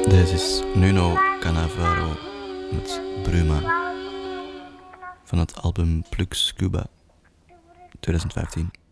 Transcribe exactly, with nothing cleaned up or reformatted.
Deze is Nuno Cannavaro met Bruma van het album Plux Cuba twintig vijftien.